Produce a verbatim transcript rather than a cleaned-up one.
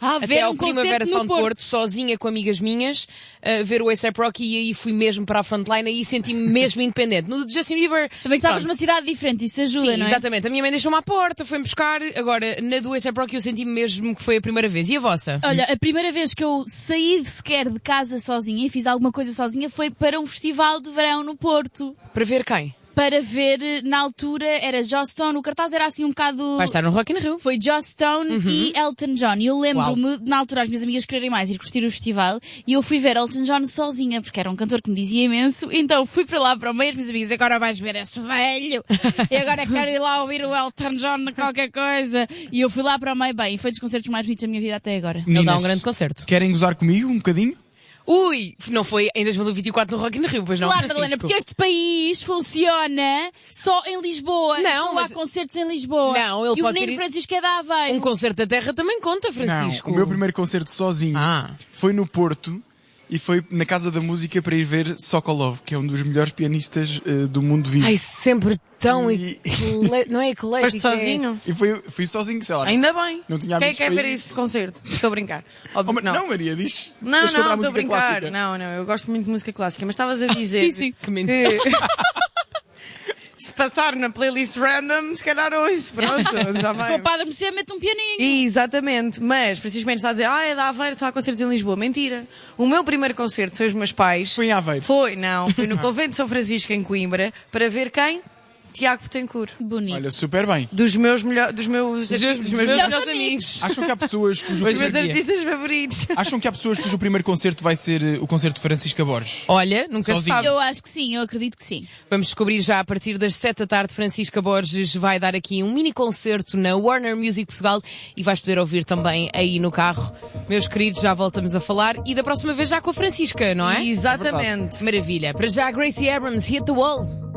Ah, até ver ao um concerto Primavera no Sound Porto. Porto, sozinha com amigas minhas, uh, ver o A$AP Rocky, e aí fui mesmo para a frontline, aí senti-me mesmo independente. No Justin Bieber... Também estavas pronto. numa cidade diferente, isso ajuda, Sim, não é? exatamente. A minha mãe deixou-me à porta, foi-me buscar. Agora, na do A$AP Rocky eu senti-me mesmo que foi a primeira vez. E a vossa? Olha, a primeira vez que eu saí sequer de casa sozinha e fiz alguma coisa sozinha foi para um festival de verão no Porto. Para ver quem? Para ver, na altura, era Joss Stone, o cartaz era assim um bocado... Vai estar no Rock in Rio. Foi Joss Stone Uhum. e Elton John. E eu lembro-me, na altura, as minhas amigas quererem mais ir curtir o festival, e eu fui ver Elton John sozinha, porque era um cantor que me dizia imenso, então fui para lá para o meio, as minhas amigas, agora vais ver esse velho, e agora quero ir lá ouvir o Elton John qualquer coisa. E eu fui lá para o meio, bem, e foi dos concertos mais bonitos da minha vida até agora. Ele dá Meninas, um grande concerto. Querem gozar comigo um bocadinho? Ui! Não foi em dois mil e vinte e quatro no Rock in Rio, pois não, Claro, Francisco? Madalena, porque este país funciona só em Lisboa. Não, Só mas- há concertos em Lisboa. Não, ele e o pode menino ter- Francisco é da Aveiro. Um concerto da Terra também conta, Francisco. Não, o meu primeiro concerto sozinho Ah. foi no Porto e foi na Casa da Música para ir ver Sokolov, que é um dos melhores pianistas eh, do mundo vivo. Ai, sempre tão... E- eclé- Não é eclético. Foste sozinho? E foi, fui sozinho, sei lá. Ainda bem. Não tinha Quem amigos quer para ver ir. esse concerto? Estou a brincar. Oh, Óbvio mas que não. não, Maria, diz. Não, Tens que cantar não, a estou a música brincar. clássica. Não, não, eu gosto muito de música clássica, mas estavas a dizer Sim, sim. Que mentira. que se passar na playlist random, se calhar ouço, pronto, já Se vai. for para adormecer, mete um pianinho. Exatamente, mas Francisco Mendes está a dizer, ah, é da Aveiro, só há concertos em Lisboa. Mentira. O meu primeiro concerto foi os meus pais. Foi em Aveiro. Foi, não, foi no Convento de São Francisco em Coimbra, para ver quem? Tiago Betancourt. Bonito. Olha, super bem. Dos meus melhores, dos meus, Dos meus, dos meus melhores amigos. Acham que há pessoas cujo Hoje meus em dia. artistas favoritos. Acham que há pessoas cujo primeiro concerto vai ser eh, o concerto de Francisca Borges? Olha, nunca se Sozinho. sabe. Eu acho que sim, eu acredito que sim. Vamos descobrir já a partir das sete da tarde. Francisca Borges vai dar aqui um mini concerto na Warner Music Portugal e vais poder ouvir também aí no carro. Meus queridos, já voltamos a falar e da próxima vez já com a Francisca, não é? Exatamente. Maravilha. Para já, Gracie Abrams, Hit the Wall.